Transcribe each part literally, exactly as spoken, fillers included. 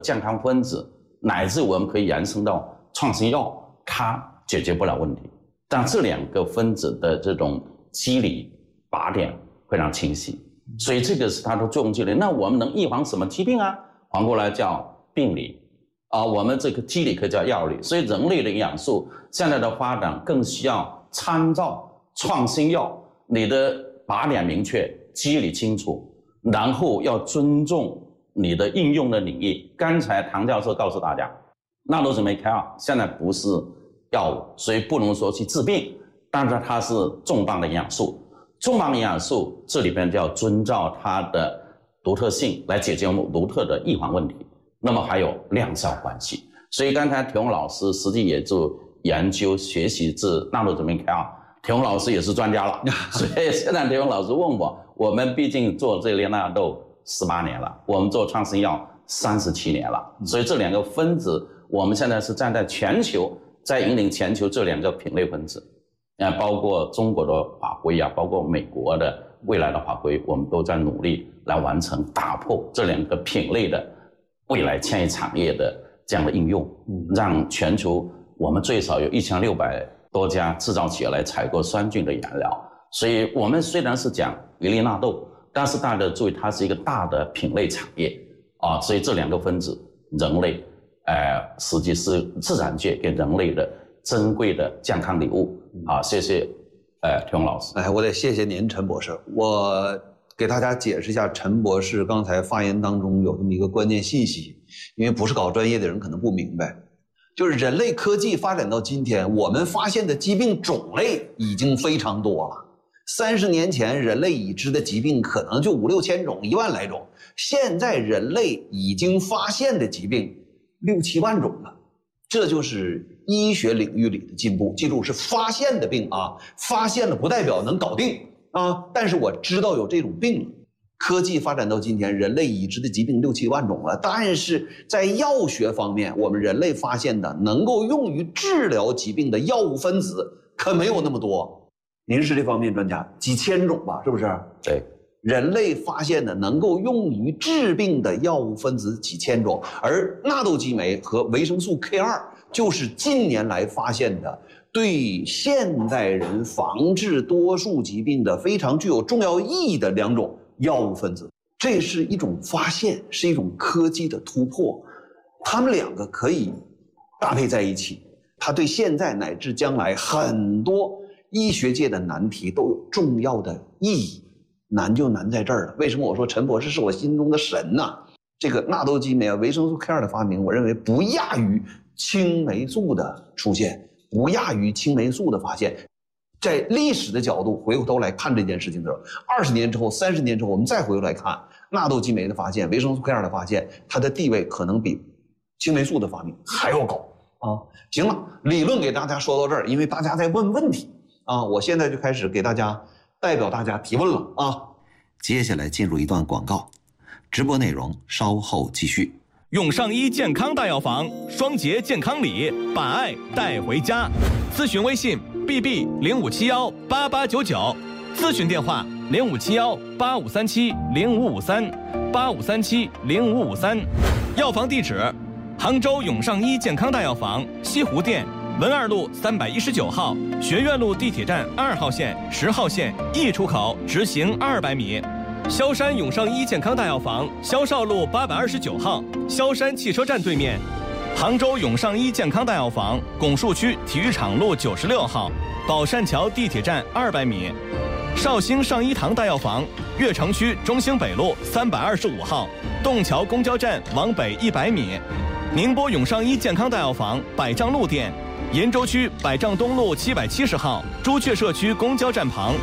健康分子，乃至我们可以延伸到创新药，它解决不了问题。但这两个分子的这种机理靶点非常清晰，所以这个是它的作用机理。那我们能预防什么疾病啊？反过来叫病理啊，我们这个机理可以叫药理。所以人类的营养素现在的发展更需要参照创新药，你的靶点明确，机理清楚，然后要尊重你的应用的领域。刚才唐教授告诉大家，纳豆激酶 K 二 现在不是药物，所以不能说去治病，但是它是重磅的营养素。重磅营养素这里边就要遵照它的独特性来解决我们独特的预防问题。那么还有量效关系，所以刚才田宏老师实际也就研究学习治纳豆激酶 K 二，田宏老师也是专家了。所以现在田宏老师问我，我们毕竟做这类纳豆十八年了，我们做创新药三十七年了，所以这两个分子，我们现在是站在全球，在引领全球这两个品类分子。啊，包括中国的法规啊，包括美国的未来的法规，我们都在努力来完成打破这两个品类的未来千亿产业的这样的应用，让全球我们最少有一千六百多家制造企业来采购酸菌的原料。所以我们虽然是讲一粒纳豆，但是大家注意，它是一个大的品类产业啊，所以这两个分子，人类，呃，实际是自然界给人类的珍贵的健康礼物。好，谢谢，呃，田宏老师。 哎，我得谢谢您，陈博士。我给大家解释一下陈博士刚才发言当中有这么一个关键信息，因为不是搞专业的人可能不明白，就是人类科技发展到今天，我们发现的疾病种类已经非常多了。三十年前，人类已知的疾病可能就五六千种、一万来种，现在人类已经发现的疾病六七万种了。这就是医学领域里的进步。记住，是发现的病啊，发现了不代表能搞定啊。但是我知道有这种病了。科技发展到今天，人类已知的疾病六七万种了，但是在药学方面，我们人类发现的能够用于治疗疾病的药物分子可没有那么多。您是这方面专家，几千种吧，是不是？ 对。 人类发现的能够用于治病的药物分子几千种，而纳豆激酶和维生素 K 二 就是近年来发现的对现代人防治多数疾病的非常具有重要意义的两种药物分子。这是一种发现，是一种科技的突破，它们两个可以搭配在一起，它对现在乃至将来很多医学界的难题都有重要的意义。难就难在这儿了。为什么我说陈博士是我心中的神呢？这个纳豆激酶啊，维生素 K 二 的发明，我认为不亚于青霉素的出现，不亚于青霉素的发现。在历史的角度回过头来看这件事情的时候，二十年之后、三十年之后，我们再回头来看纳豆激酶的发现、维生素 K 二 的发现，它的地位可能比青霉素的发明还要高啊！行了，理论给大家说到这儿，因为大家在问问题啊，我现在就开始给大家。代表大家提问了啊！接下来进入一段广告，直播内容稍后继续。 永上医健康大药房双节健康礼，把爱带回家。咨询微信 b b 零五七幺八八九九，咨询电话零五七幺八五三七零五五三八五三七零五五三。药房地址：杭州永上医健康大药房西湖店。文二路三百一十九号，学院路地铁站二号线、十号线 E 出口直行二百米。萧山永上医健康大药房，萧少路八百二十九号，萧山汽车站对面。杭州永上医健康大药房，拱墅区体育场路九十六号，宝善桥地铁站二百米。绍兴上医堂大药房，悦城区中兴北路三百二十五号，洞桥公交站往北一百米。宁波永上医健康大药房，百丈路店。延州区百丈东路七百七十号，朱雀社区公交站旁。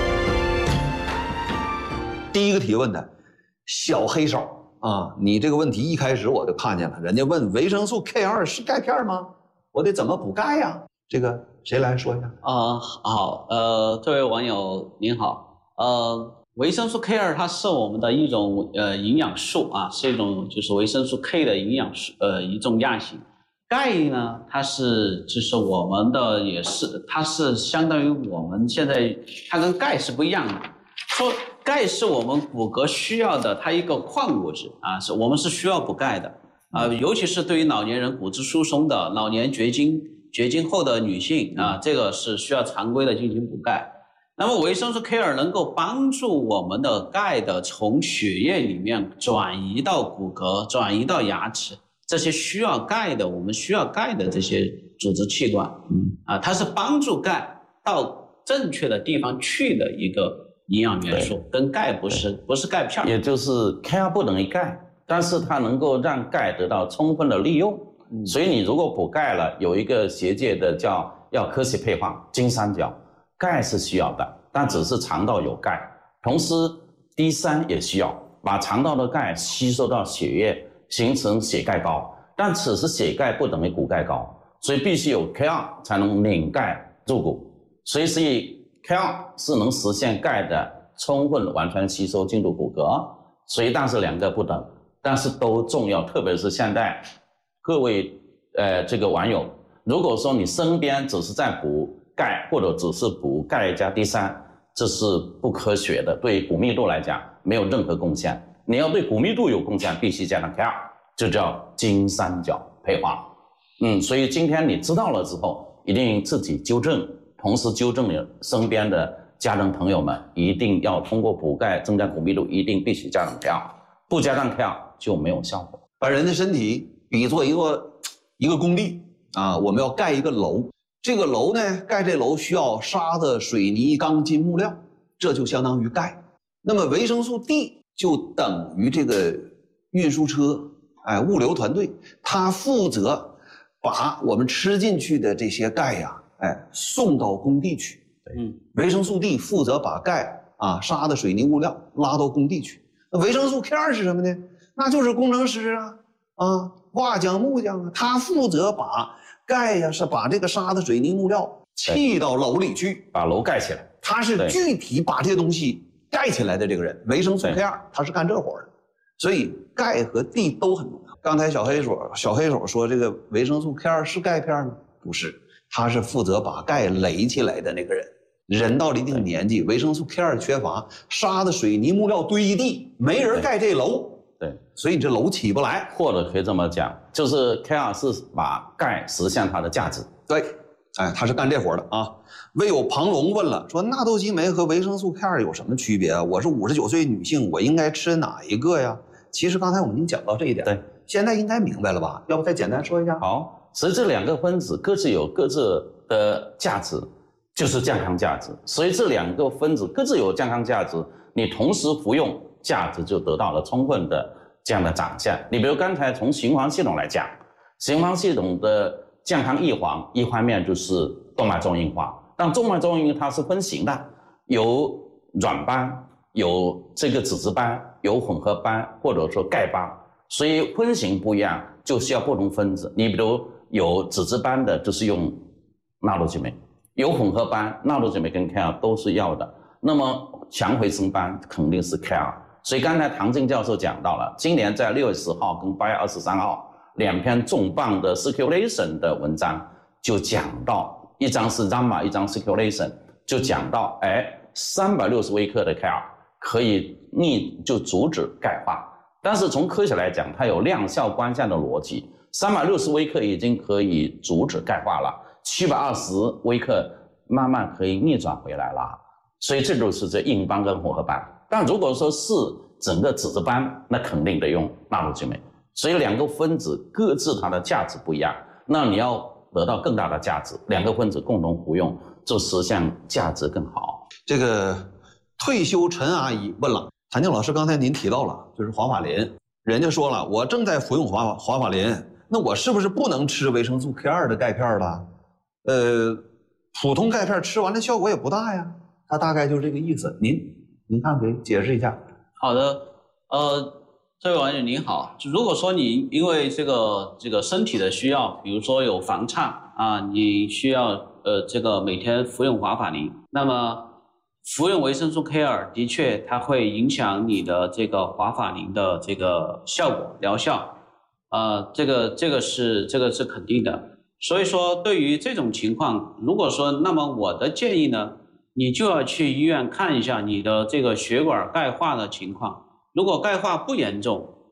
第一个提问的小黑手啊，你这个问题一开始我就看见了，人家问维生素 K 二 是钙片吗？我得怎么补钙呀？这个谁来说一下？ 啊、呃，好，呃，这位网友您好，呃，维生素 K 二 它是我们的一种呃营养素啊，是一种就是维生素 K 的营养素，呃一种亚型。钙呢，它是就是我们的也是，它是相当于我们现在它跟钙是不一样的。说钙是我们骨骼需要的，它一个矿物质啊，是我们是需要补钙的。 啊、呃，尤其是对于老年人骨质疏松的、老年绝经绝经后的女性啊，这个是需要常规的进行补钙。那么维生素 K 二 能够帮助我们的钙的从血液里面转移到骨骼、转移到牙齿，这些需要钙的，我们需要钙的这些组织器官，嗯啊，它是帮助钙到正确的地方去的一个营养元素，跟钙不是不是钙片。 也就是 K 二 不等于钙，但是它能够让钙得到充分的利用。嗯、所以你如果补钙了，有一个学界的叫要科学配方金三角。钙是需要的，但只是肠道有钙，同时 D 三 也需要把肠道的钙吸收到血液，形成血钙膏。但此时血钙不等于骨钙膏，所以必须有 K 二 才能拧钙入骨。所以所以 K 二 是能实现钙的充分完全吸收进入骨骼。所以但是两个不等，但是都重要，特别是现在各位呃这个网友，如果说你身边只是在补钙或者只是补钙加 D 三， 这是不科学的，对骨密度来讲没有任何贡献。你要对骨密度有贡献，必须加上 K 二， 这叫金三角配方。嗯，所以今天你知道了之后，一定自己纠正，同时纠正你身边的家人朋友们，一定要通过补钙增加骨密度，一定必须加上 K 二， 不加上 K 二 就没有效果。 把人的身体比作一个一个工地啊，我们要盖一个楼。这个楼呢，盖这楼需要沙子、水泥、钢筋、木料，这就相当于钙。那么维生素 D 就等于这个运输车，哎，物流团队，它负责把我们吃进去的这些钙呀，哎，送到工地去。 嗯， 维生素 D 负责把钙啊、沙子、水泥、物料拉到工地去。那维生素 K 二 是什么呢？那就是工程师啊，啊，瓦匠、木匠啊，他负责把钙呀，是把这个沙子、水泥、木料砌到楼里去， 把楼盖起来。 他是具体把这些东西盖起来的这个人。维生素 K 二 他是干这活的，所以钙和 D 都很重要。刚才小黑手小黑手说这个维生素 K 二 是钙片吗？不是，他是负责把钙垒起来的那个人。人到了一定年纪，维生素 K 二 缺乏，沙子、水泥、木料堆地，没人盖这楼。 对， 所以你这楼起不来， 或者可以这么讲，就是 K 二 是把钙实现它的价值。 对，哎，他是干这活的啊。魏有庞龙问了，说纳豆激酶和维生素 K 二 有什么区别啊？我是五十九岁女性，我应该吃哪一个呀？其实刚才我们已经讲到这一点， 对， 现在应该明白了吧？要不再简单说一下？ 好，所以这两个分子各自有各自的价值，就是健康价值。所以这两个分子各自有健康价值，你同时服用，价值就得到了充分的这样的展现。你比如刚才从循环系统来讲，循环系统的健康预防，一方面就是动脉粥硬化，但动脉粥硬化它是分型的，有软斑，有这个脂质斑，有混合斑，或者说钙斑，所以分型不一样，就需要不同分子。你比如有脂质斑的，就是用纳豆激酶；有混合斑，纳豆激酶跟 K 二 都是要的。那么强回声斑肯定是 K 二。所以刚才唐静教授讲到了，今年在六月十号跟八月二十三号两篇重磅的 circulation 的文章，就讲到，一张是 JAMA， 一张 circulation， 就讲到，哎，三百六十微克的 K 二 可以逆就阻止钙化，但是从科学来讲，它有量效关键的逻辑，三百六十微克已经可以阻止钙化了，七百二十微克慢慢可以逆转回来了，所以这就是这硬斑跟混合斑。但如果说是整个脂质斑，那肯定得用纳豆激酶。所以两个分子各自它的价值不一样，那你要得到更大的价值，两个分子共同服用，就实现价值更好。 这个退休陈阿姨问了，谭静老师，刚才您提到了，就是华法林，人家说了，我正在服用华华法林，那我是不是不能吃维生素 K 二 的钙片了？呃，普通钙片吃完了效果也不大呀，他大概就是这个意思。您您看给解释一下。 好的，呃，这位网友您好，如果说你因为这个这个身体的需要，比如说有房颤啊，你需要呃这个每天服用华法林，那么服用维生素 K 二 的确它会影响你的这个华法林的这个效果疗效，呃，这个这个是这个是肯定的。所以说对于这种情况，如果说那么我的建议呢，你就要去医院看一下你的这个血管钙化的情况。如果钙化不严重，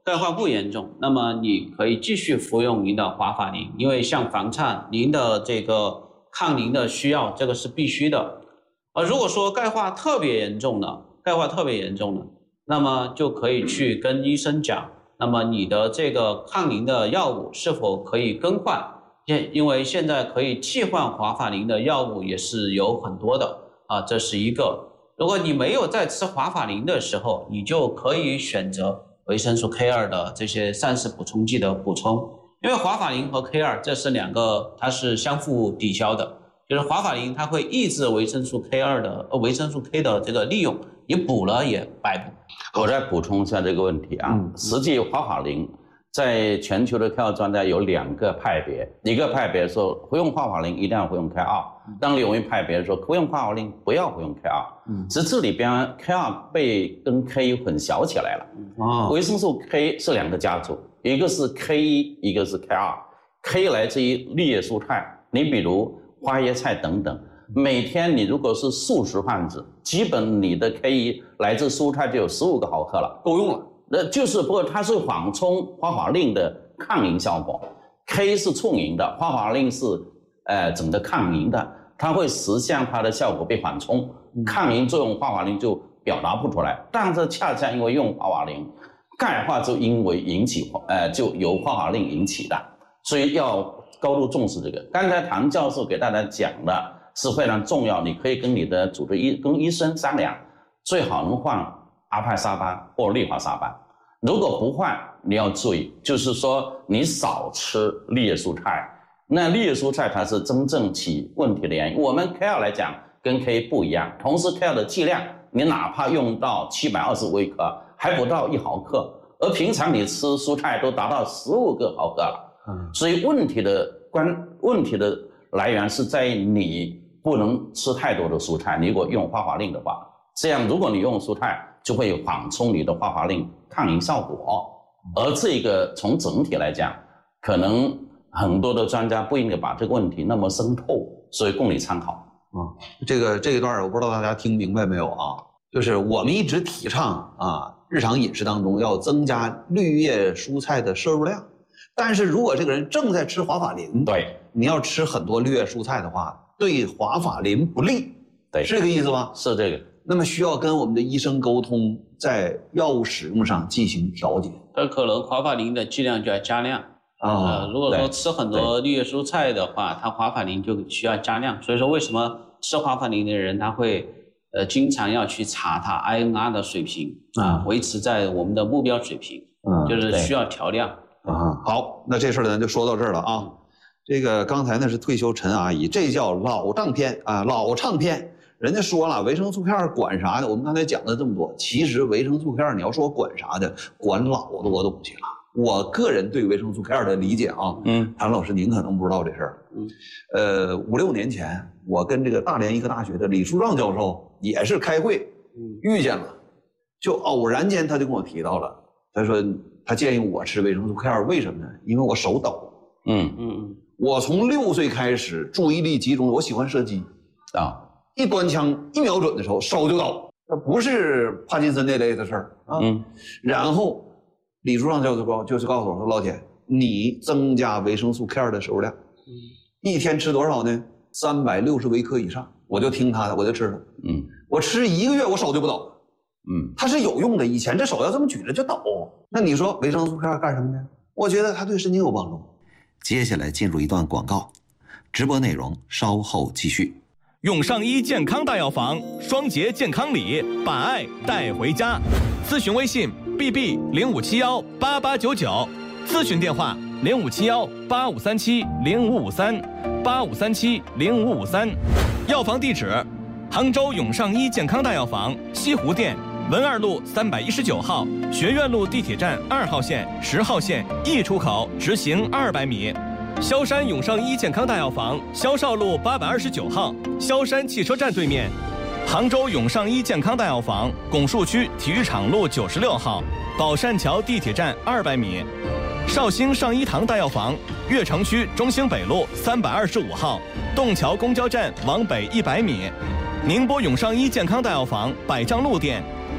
钙化不严重，那么你可以继续服用您的华法林，因为像房颤，您的这个抗凝的需要，这个是必须的。而如果说钙化特别严重的，钙化特别严重的，那么就可以去跟医生讲，那么你的这个抗凝的药物是否可以更换？因因为现在可以替换华法林的药物也是有很多的啊，这是一个。如果你没有在吃华法林的时候，你就可以选择维生素 K 二 的这些膳食补充剂的补充，因为华法林和 K 二 这是两个，它是相互抵消的。就是华法林它会抑制维生素 K 二 的呃维生素 K 的这个利用，你补了也白补。 我再补充一下这个问题啊，嗯、实际华法林在全球的 K 二 专家有两个派别，一个派别说服用华法林一定要服用 K 二，当另一派别说服用华法林不要服用 K 二。嗯，其实这里边 K 二 被跟 K 一混淆起来了。啊、嗯，维生素 K 是两个家族，一个是 K 一，一个是 K 二。K 来自于绿叶蔬菜，你比如花椰菜等等，每天你如果是素食患者，基本你的 K 一来自蔬菜就有十五个毫克了， 够用了。 那就是不过它是缓冲华法令的抗凝效果 ，K 是促凝的，华法令是呃整个抗凝的，它会实现它的效果被缓冲，抗凝作用华法令就表达不出来。但是恰恰因为用华法令，钙化就因为引起呃就由华法令引起的，所以要高度重视这个。刚才唐教授给大家讲的是非常重要，你可以跟你的主治医跟医生商量，最好能换阿派沙班或利华沙班。如果不换，你要注意，就是说你少吃绿叶蔬菜。那绿叶蔬菜它是真正起问题的原因。我们 K 二 来讲跟 K 一不一样，同时 K 二 的剂量你哪怕用到七百二十微克，还不到一毫克，而平常你吃蔬菜都达到十五个毫克了。嗯，所以问题的关问题的来源是在于你不能吃太多的蔬菜。你如果用华法令的话，这样如果你用蔬菜，就会缓冲你的华法令抗凝效果。而这个从整体来讲，可能很多的专家不应该把这个问题那么深透，所以供你参考。 啊，这个这一段我不知道大家听明白没有啊？就是我们一直提倡啊，日常饮食当中要增加绿叶蔬菜的摄入量。但是如果这个人正在吃华法林， 对， 你要吃很多绿叶蔬菜的话，对华法林不利， 对， 是这个意思吧？ 是这个。 那么需要跟我们的医生沟通，在药物使用上进行调节。 那可能华法林的剂量就要加量啊、呃。如果说吃很多绿叶蔬菜的话，它华法林就需要加量。所以说，为什么吃华法林的人他会呃经常要去查他 I N R 的水平啊，维持在我们的目标水平，嗯，就是需要调量。 啊，好，那这事儿呢就说到这儿了啊。这个刚才呢是退休陈阿姨，这叫老唱片啊，老唱片。人家说了，维生素 K 二 管啥的？我们刚才讲了这么多，其实维生素 K 二 你要说管啥的，管老多东西了。我个人对维生素 K 二 的理解啊，嗯，谭老师您可能不知道这事儿，嗯，呃，五六年前我跟这个大连医科大学的李书让教授也是开会，嗯，遇见了，就偶然间他就跟我提到了，他说他建议我吃维生素 K 二， 为什么呢？因为我手抖，嗯嗯嗯，我从六岁开始注意力集中，我喜欢射击啊。一端枪一瞄准的时候手就抖，这不是帕金森那类的事儿啊。嗯，然后李书让教授告就是告诉我说，老铁，你增加维生素 K 二 的摄入量，嗯，一天吃多少呢？三百六十微克以上，我就听他的，我就吃了。嗯，我吃一个月我手就不抖。嗯，它是有用的，以前这手要这么举着就抖。那你说维生素 K 二 干什么呢？我觉得它对神经有帮助。接下来进入一段广告，直播内容稍后继续。 永上医健康大药房双节健康礼，把爱带回家。咨询微信 B B 零五七幺八八九九，咨询电话零五七幺八五三七零五五三八五三七零五五三。药房地址：杭州永上医健康大药房西湖店文二路三百一十九号，学院路地铁站二号线、十号线 E 出口直行二百米。萧山永上医健康大药房萧少路八百二十九号，萧山汽车站对面。杭州永上医健康大药房拱墅区体育场路九十六号，宝善桥地铁站二百米。绍兴上医堂大药房悦城区中兴北路三百二十五号，洞桥公交站往北一百米。宁波永上医健康大药房百丈路店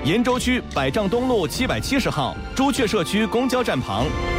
延州区百丈东路七百七十号朱雀社区公交站旁。